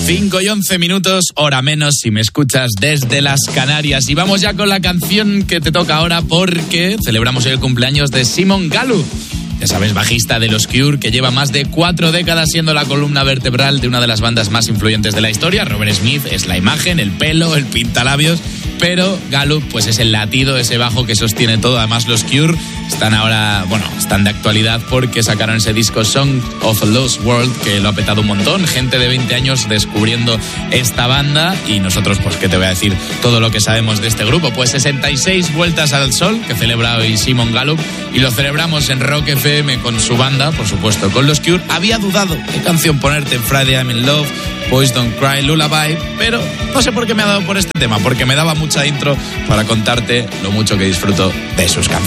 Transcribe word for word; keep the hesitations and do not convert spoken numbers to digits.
cinco y once minutos, hora menos si me escuchas desde las Canarias. Y vamos ya con la canción que te toca ahora porque celebramos hoy el cumpleaños de Simon Gallup. Ya sabes, bajista de los Cure, que lleva más de cuatro décadas siendo la columna vertebral de una de las bandas más influyentes de la historia. Robert Smith es la imagen, el pelo, el pintalabios, pero Gallup pues es el latido, ese bajo que sostiene todo. Además los Cure están ahora, bueno, están de actualidad porque sacaron ese disco Song of a Lost World, que lo ha petado un montón. Gente de veinte años descubriendo esta banda y nosotros, pues, ¿qué te voy a decir? Todo lo que sabemos de este grupo. Pues sesenta y seis vueltas al sol que celebra hoy Simon Gallup y lo celebramos en Rock F M con su banda, por supuesto, con los Cure. Había dudado qué canción ponerte en Friday I'm in Love, Boys Don't Cry, Lullaby, pero no sé por qué me ha dado por este tema, porque me daba mucha intro para contarte lo mucho que disfruto de sus canciones.